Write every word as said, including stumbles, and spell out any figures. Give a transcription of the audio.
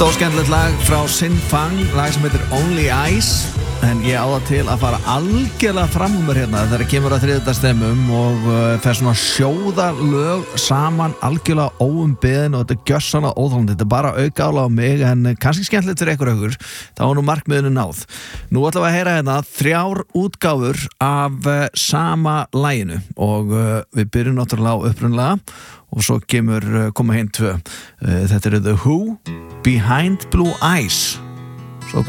Stórskemmtilegt lag frá Sin Fang, lag sem heitir Only Eyes, en ég á það til að fara algjörlega fram um mér hérna þegar kemur að þriðjudagsstemmum og uh, fer svona sjóða lög saman algjörlega óumbeðin og þetta er gjörsanlega óþolandi, þetta er bara aukaálag á mig en kannski skemmtilegt fyrir ykkur aukur, þá er nú markmiðinu náð. Nú ætlum við að heyra hérna þrjár útgáfur af uh, sama laginu og uh, við byrjum náttúrulega á upprunalega og svo kemur uh, koma hinn tvö. Uh, þetta er The Who, Behind Blue Eyes.